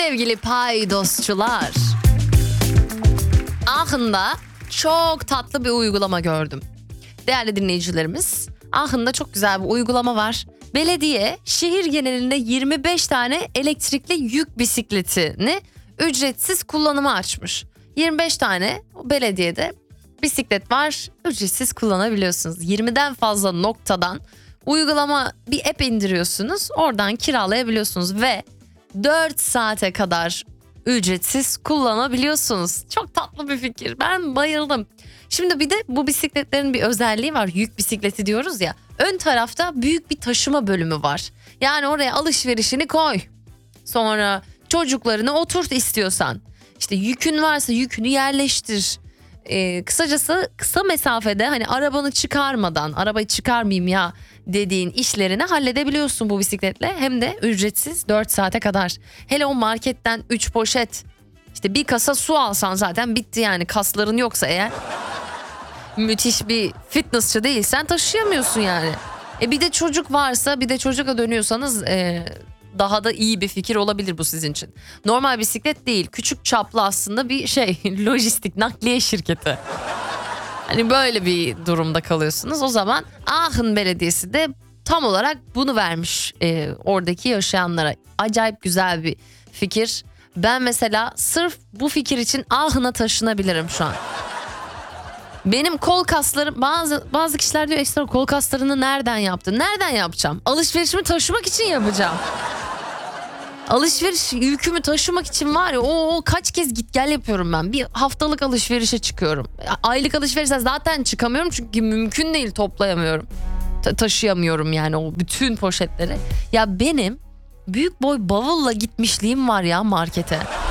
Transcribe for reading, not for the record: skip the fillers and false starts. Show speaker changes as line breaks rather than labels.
Sevgili paydosçular, Aachen'da çok tatlı bir uygulama gördüm. Değerli dinleyicilerimiz, Aachen'da çok güzel bir uygulama var. Belediye şehir genelinde 25 tane elektrikli yük bisikletini ücretsiz kullanıma açmış. 25 tane belediyede bisiklet var, ücretsiz kullanabiliyorsunuz. 20'den fazla noktadan uygulama, bir app indiriyorsunuz, oradan kiralayabiliyorsunuz ve 4 saate kadar ücretsiz kullanabiliyorsunuz. Çok tatlı bir fikir, ben bayıldım. Şimdi bir de bu bisikletlerin bir özelliği var, yük bisikleti diyoruz ya. Ön tarafta büyük bir taşıma bölümü var. Yani oraya alışverişini koy. Sonra çocuklarını oturt istiyorsan. İşte yükün varsa yükünü yerleştir. Kısacası kısa mesafede hani arabanı çıkarmadan, arabayı çıkarmayayım ya dediğin işlerini halledebiliyorsun bu bisikletle. Hem de ücretsiz 4 saate kadar. Hele o marketten 3 poşet, işte bir kasa su alsan zaten bitti yani. Kasların yoksa eğer, müthiş bir fitnessçi değilsen taşıyamıyorsun yani. Bir de çocuk varsa, bir de çocukla dönüyorsanız daha da iyi bir fikir olabilir bu sizin için. Normal bisiklet değil, küçük çaplı aslında bir lojistik nakliye şirketi. Hani böyle bir durumda kalıyorsunuz. O zaman Aachen Belediyesi de tam olarak bunu vermiş oradaki yaşayanlara. Acayip güzel bir fikir. Ben mesela sırf bu fikir için Aachen'a taşınabilirim şu an. Benim kol kaslarım, bazı kişiler diyor ekstra kol kaslarını nereden yaptın? Nereden yapacağım? Alışverişimi taşımak için yapacağım. Alışveriş yükümü taşımak için var ya, kaç kez git gel yapıyorum ben. Bir haftalık alışverişe çıkıyorum. Aylık alışverişe zaten çıkamıyorum çünkü mümkün değil, toplayamıyorum. Taşıyamıyorum yani o bütün poşetleri. Ya benim büyük boy bavulla gitmişliğim var ya markete.